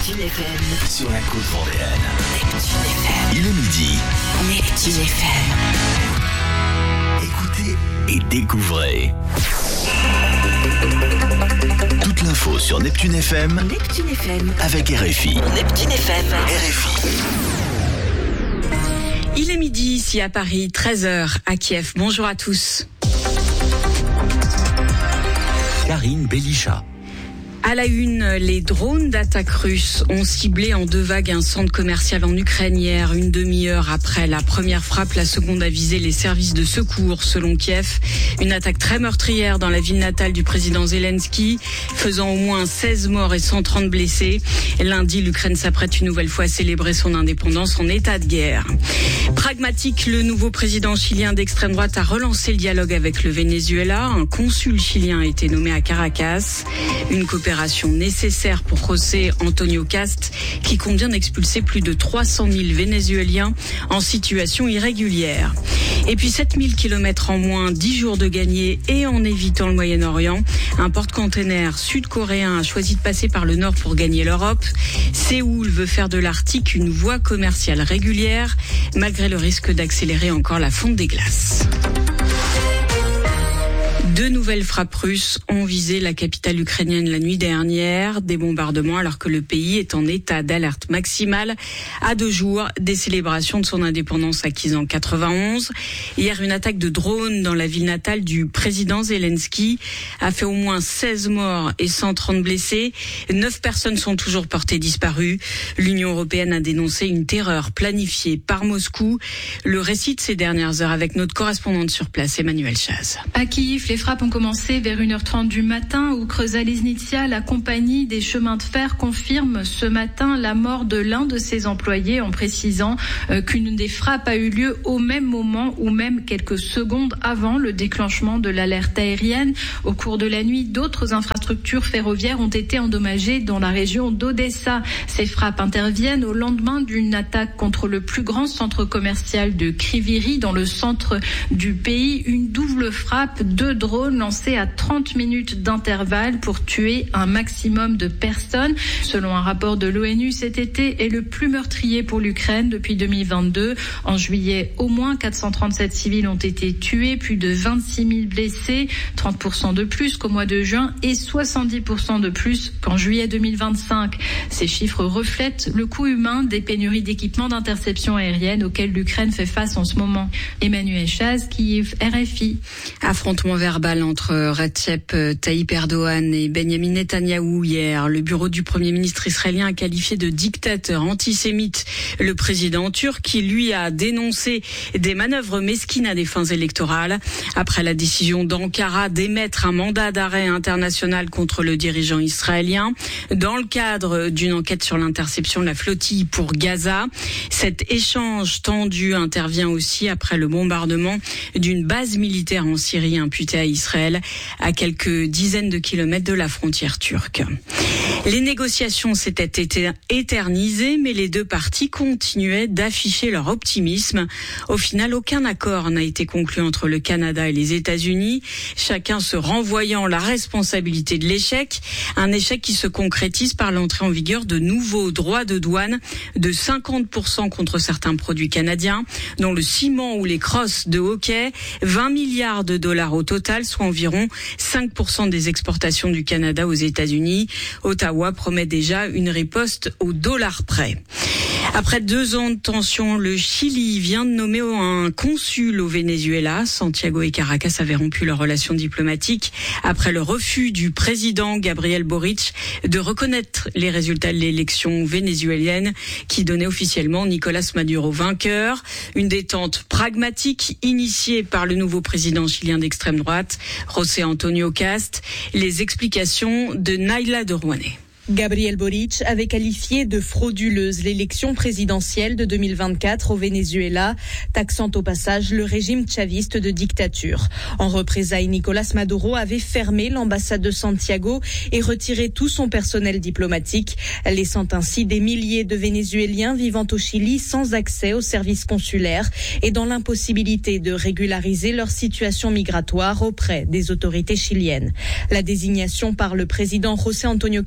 Neptune FM. Sur la côte vendéenne. Neptune FM. Il est midi. Neptune FM. Écoutez et découvrez. Toute l'info sur Neptune FM. Neptune FM. Avec RFI. Neptune FM. RFI. Il est midi ici à Paris, 13h à Kiev. Bonjour à tous. Karine Belisha. À la une, les drones d'attaque russes ont ciblé en deux vagues un centre commercial en Ukraine hier, une demi-heure après la première frappe. La seconde a visé les services de secours, selon Kiev. Une attaque très meurtrière dans la ville natale du président Zelensky, faisant au moins 16 morts et 130 blessés. Lundi, l'Ukraine s'apprête une nouvelle fois à célébrer son indépendance en état de guerre. Pragmatique, le nouveau président chilien d'extrême droite a relancé le dialogue avec le Venezuela. Un consul chilien a été nommé à Caracas. Une coopération nécessaire pour José Antonio Cast, qui compte bien d'expulser plus de 300 000 Vénézuéliens en situation irrégulière. Et puis 7000 km en moins, 10 jours de gagné et en évitant le Moyen-Orient. Un porte-container sud-coréen a choisi de passer par le nord pour gagner l'Europe. Séoul veut faire de l'Arctique une voie commerciale régulière, malgré le risque d'accélérer encore la fonte des glaces. Deux nouvelles frappes russes ont visé la capitale ukrainienne la nuit dernière. Des bombardements alors que le pays est en état d'alerte maximale à 2 jours des célébrations de son indépendance acquise en 91. Hier, une attaque de drone dans la ville natale du président Zelensky a fait au moins 16 morts et 130 blessés. 9 personnes sont toujours portées disparues. L'Union européenne a dénoncé une terreur planifiée par Moscou. Le récit de ces dernières heures avec notre correspondante sur place, Emmanuel Chaz. À Kiev, les frappes ont commencé vers 1h30 du matin où Creusot-Lesnitsia, la compagnie des chemins de fer, confirme ce matin la mort de l'un de ses employés en précisant qu'une des frappes a eu lieu au même moment ou même quelques secondes avant le déclenchement de l'alerte aérienne. Au cours de la nuit, d'autres infrastructures ferroviaires ont été endommagées dans la région d'Odessa. Ces frappes interviennent au lendemain d'une attaque contre le plus grand centre commercial de Kryvyi dans le centre du pays. Une double frappe, 2 drones lancés à 30 minutes d'intervalle pour tuer un maximum de personnes. Selon un rapport de l'ONU, cet été est le plus meurtrier pour l'Ukraine depuis 2022. En juillet, au moins 437 civils ont été tués, plus de 26 000 blessés, 30% de plus qu'au mois de juin et 70% de plus qu'en juillet 2025. Ces chiffres reflètent le coût humain des pénuries d'équipements d'interception aérienne auxquelles l'Ukraine fait face en ce moment. Emmanuel Chaz, Kiev, RFI. Affrontement verbal entre Recep Tayyip Erdogan et Benjamin Netanyahou hier. Le bureau du Premier ministre israélien a qualifié de dictateur antisémite le président turc qui, lui, a dénoncé des manœuvres mesquines à des fins électorales. Après la décision d'Ankara d'émettre un mandat d'arrêt international contre le dirigeant israélien dans le cadre d'une enquête sur l'interception de la flottille pour Gaza. Cet échange tendu intervient aussi après le bombardement d'une base militaire en Syrie imputée à Israël, à quelques dizaines de kilomètres de la frontière turque. Les négociations s'étaient éternisées, mais les deux parties continuaient d'afficher leur optimisme. Au final, aucun accord n'a été conclu entre le Canada et les États-Unis, chacun se renvoyant la responsabilité de l'échec. Un échec qui se concrétise par l'entrée en vigueur de nouveaux droits de douane de 50% contre certains produits canadiens, dont le ciment ou les crosses de hockey, 20 milliards de dollars au total, soit environ 5% des exportations du Canada aux États-Unis. Ottawa promet déjà une riposte au dollar près. Après 2 ans de tension, le Chili vient de nommer un consul au Venezuela. Santiago et Caracas avaient rompu leurs relations diplomatiques après le refus du président Gabriel Boric de reconnaître les résultats de l'élection vénézuélienne qui donnait officiellement Nicolás Maduro vainqueur. Une détente pragmatique initiée par le nouveau président chilien d'extrême droite, José Antonio Cast. Les explications de Naila de Rouanet. Gabriel Boric avait qualifié de frauduleuse l'élection présidentielle de 2024 au Venezuela, taxant au passage le régime chaviste de dictature. En représailles, Nicolás Maduro avait fermé l'ambassade de Santiago et retiré tout son personnel diplomatique, laissant ainsi des milliers de Vénézuéliens vivant au Chili sans accès aux services consulaires et dans l'impossibilité de régulariser leur situation migratoire auprès des autorités chiliennes. La désignation par le président José Antonio Cast d'un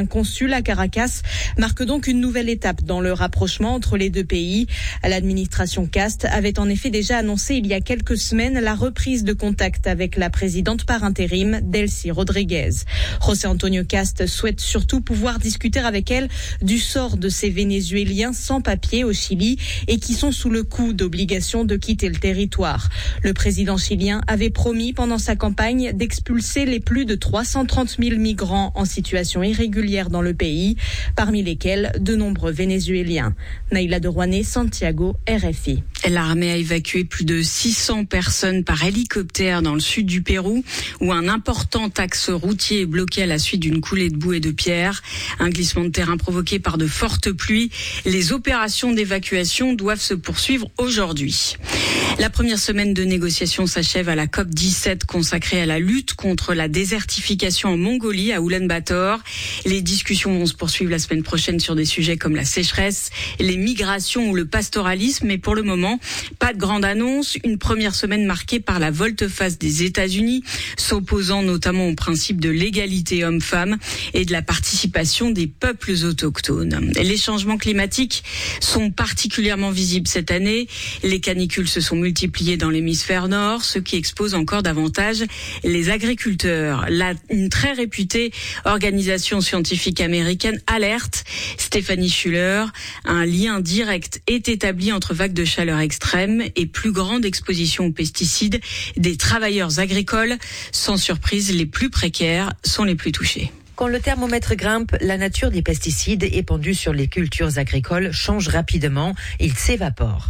ancien consul à Caracas marque donc une nouvelle étape dans le rapprochement entre les deux pays. L'administration Cast avait en effet déjà annoncé il y a quelques semaines la reprise de contact avec la présidente par intérim, Delcy Rodriguez. José Antonio Cast souhaite surtout pouvoir discuter avec elle du sort de ces Vénézuéliens sans papier au Chili et qui sont sous le coup d'obligation de quitter le territoire. Le président chilien avait promis pendant sa campagne d'expulser les plus de 330 000 migrants en situation irrégulière dans le pays, parmi lesquels de nombreux Vénézuéliens. Naïla de Rouanet, Santiago, RFI. L'armée a évacué plus de 600 personnes par hélicoptère dans le sud du Pérou, où un important axe routier est bloqué à la suite d'une coulée de boue et de pierres. Un glissement de terrain provoqué par de fortes pluies. Les opérations d'évacuation doivent se poursuivre aujourd'hui. La première semaine de négociations s'achève à la COP17 consacrée à la lutte contre la désertification en Mongolie, à Oulan-Bator. Les discussions vont se poursuivre la semaine prochaine sur des sujets comme la sécheresse, les migrations ou le pastoralisme. Mais pour le moment, pas de grande annonce. Une première semaine marquée par la volte-face des États-Unis, s'opposant notamment au principe de l'égalité homme-femme et de la participation des peuples autochtones. Les changements climatiques sont particulièrement visibles cette année. Les canicules se sont multipliées dans l'hémisphère nord, ce qui expose encore davantage les agriculteurs. Une très réputée organisation scientifique américaine alerte, Stéphanie Schuller, un lien direct est établi entre vagues de chaleur extrême et plus grande exposition aux pesticides des travailleurs agricoles. Sans surprise, les plus précaires sont les plus touchés. Quand le thermomètre grimpe, la nature des pesticides épandus sur les cultures agricoles change rapidement. Ils s'évaporent.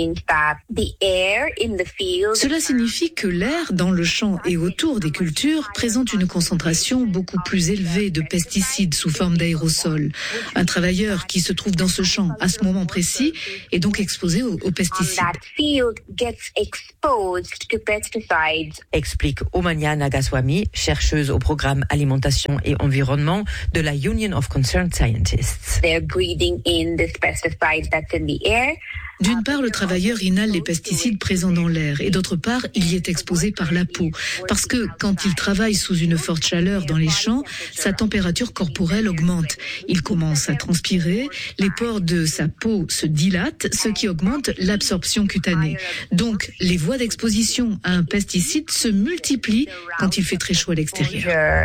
Cela signifie que l'air dans le champ et autour des cultures présente une concentration beaucoup plus élevée de pesticides sous forme d'aérosols. Un travailleur qui se trouve dans ce champ à ce moment précis est donc exposé aux pesticides. Explique Omania Nagaswamy, chercheuse au programme Alimentation et Environnement de la Union of Concerned Scientists. D'une part, le travailleur inhale les pesticides présents dans l'air et d'autre part, il y est exposé par la peau. Parce que quand il travaille sous une forte chaleur dans les champs, sa température corporelle augmente. Il commence à transpirer, les pores de sa peau se dilatent, ce qui augmente l'absorption cutanée. Donc, les voies d'exposition à un pesticide se multiplient quand il fait très chaud à l'extérieur.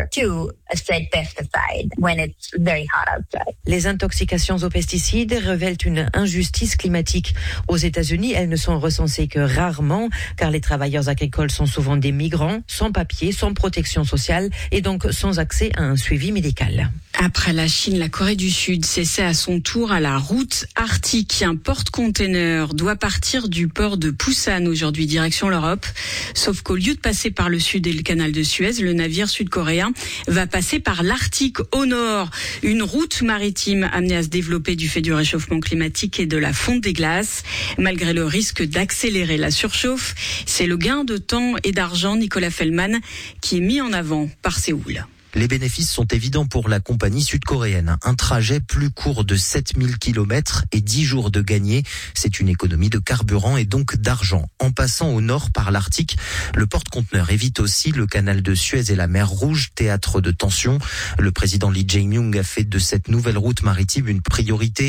Les intoxications aux pesticides révèlent une injustice climatique. Aux États-Unis, elles ne sont recensées que rarement, car les travailleurs agricoles sont souvent des migrants, sans papier, sans protection sociale et donc sans accès à un suivi médical. Après la Chine, la Corée du Sud s'essaie à son tour à la route arctique. Un porte-container doit partir du port de Busan aujourd'hui direction l'Europe. Sauf qu'au lieu de passer par le sud et le canal de Suez, le navire sud-coréen va passer par l'Arctique au nord. Une route maritime amenée à se développer du fait du réchauffement climatique et de la fonte des glaces. Malgré le risque d'accélérer la surchauffe, c'est le gain de temps et d'argent, Nicolas Fellman, qui est mis en avant par Séoul. Les bénéfices sont évidents pour la compagnie sud-coréenne. Un trajet plus court de 7000 km et 10 jours de gagné. C'est une économie de carburant et donc d'argent. En passant au nord par l'Arctique, le porte-conteneur évite aussi le canal de Suez et la mer Rouge, théâtre de tensions. Le président Lee Jae-myung a fait de cette nouvelle route maritime une priorité.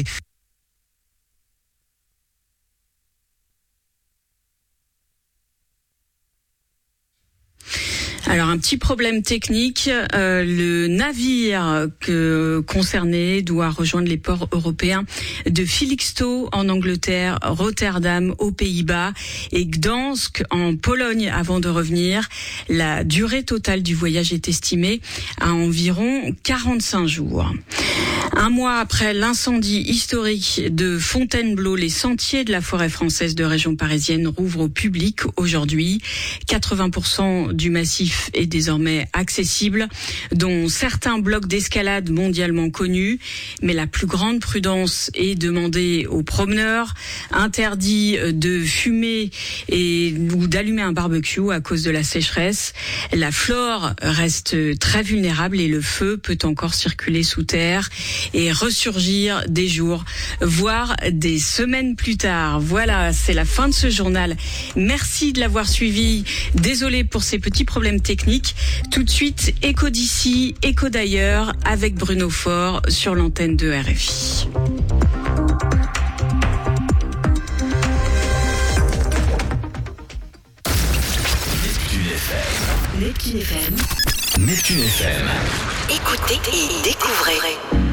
Alors un petit problème technique, le navire concerné doit rejoindre les ports européens de Felixstowe en Angleterre, Rotterdam aux Pays-Bas et Gdansk en Pologne avant de revenir. La durée totale du voyage est estimée à environ 45 jours. Un mois après l'incendie historique de Fontainebleau, les sentiers de la forêt française de région parisienne rouvrent au public aujourd'hui. 80% du massif est désormais accessible, dont certains blocs d'escalade mondialement connus. Mais la plus grande prudence est demandée aux promeneurs. Interdit de fumer ou d'allumer un barbecue à cause de la sécheresse. La flore reste très vulnérable et le feu peut encore circuler sous terre. disparaître et ressurgir des jours, voire des semaines plus tard. Voilà, c'est la fin de ce journal. Merci de l'avoir suivi. Désolé pour ces petits problèmes techniques. Tout de suite, Écho d'ici, Écho d'ailleurs, avec Bruno Faure sur l'antenne de RFI. Neptune FM. Neptune FM. Écoutez et découvrez.